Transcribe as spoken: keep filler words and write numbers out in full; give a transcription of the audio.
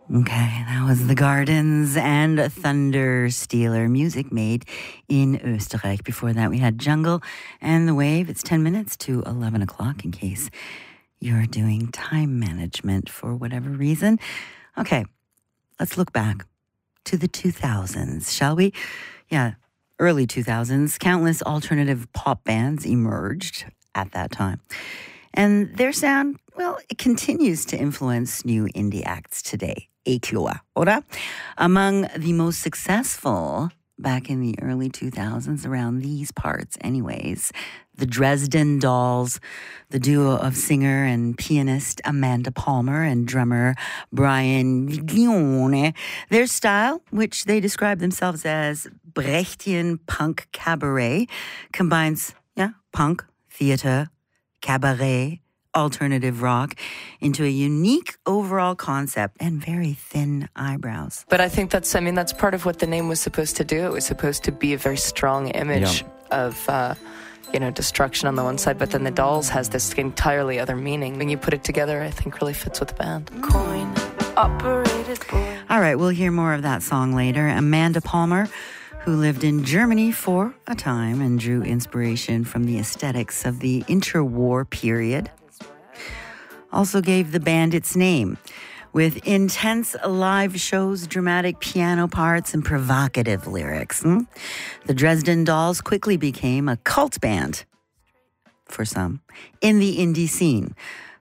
Okay, that was The Gardens and Thunder Stealer, music made in Österreich. Before that, we had Jungle and The Wave. It's ten minutes to eleven o'clock in case you're doing time management for whatever reason. Okay, let's look back to the two thousands, shall we? Yeah, early two thousands. Countless alternative pop bands emerged at that time. And their sound, well, it continues to influence new indie acts today. Eikyoa, ora? Among the most successful back in the early two thousands, around these parts anyways, the Dresden Dolls, the duo of singer and pianist Amanda Palmer and drummer Brian Viglione. Their style, which they describe themselves as Brechtian punk cabaret, combines, yeah, punk, theater, cabaret, alternative rock into a unique overall concept and very thin eyebrows. But I think that's, I mean, that's part of what the name was supposed to do. It was supposed to be a very strong image yeah. of, uh, you know, destruction on the one side, but then the Dolls has this entirely other meaning. When you put it together, I think really fits with the band. Coin operated boy. All right, we'll hear more of that song later. Amanda Palmer, who lived in Germany for a time and drew inspiration from the aesthetics of the interwar period, also gave the band its name. With intense live shows, dramatic piano parts, and provocative lyrics, hmm? the Dresden Dolls quickly became a cult band, for some, in the indie scene.